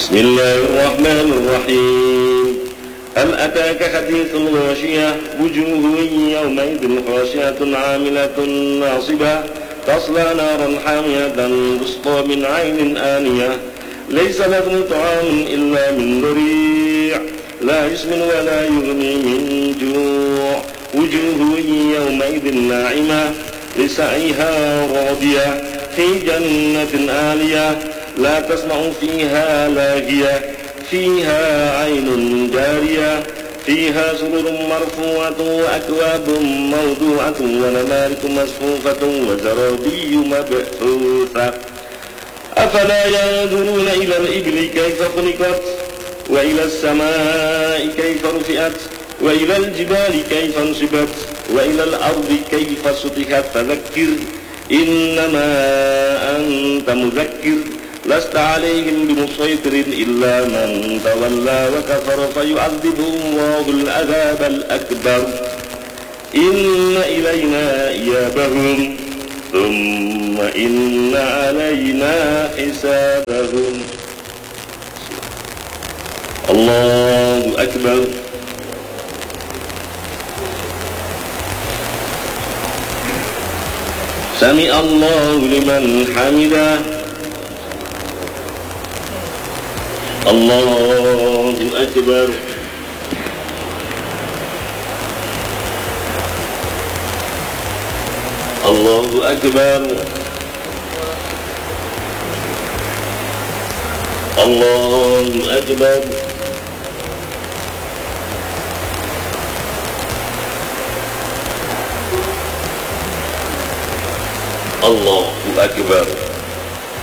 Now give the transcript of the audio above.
بسم الله الرحمن الرحيم. هل أتاك حديث الغاشية وجوه يومئذ خاشعة عاملة ناصبة تصلى نارا حامية تسقى من عين آنية ليس لهم طعام إلا من ضريع لا يسمن ولا يغني من جوع وجوه يومئذ ناعمة لسعيها راضية في جنة عالية لا تسمع فيها لاغية فيها عين جارية فيها سرر مرفوعة وأكواب موضوعة ونمارق مصفوفة وزرابي مبثوثة أفلا ينظرون إلى الإبل كيف خلقت وإلى السماء كيف رفعت وإلى الجبال كيف نصبت وإلى الأرض كيف سطحت فذكر إنما أنت مذكر لست عليهم بمسيطر إلا من تولى وكفر فيعذبه الله العذاب الأكبر إن إلينا إيابهم ثم إن علينا حسابهم. الله أكبر. سمع الله لمن حمده. الله أكبر. الله أكبر. الله أكبر. الله أكبر.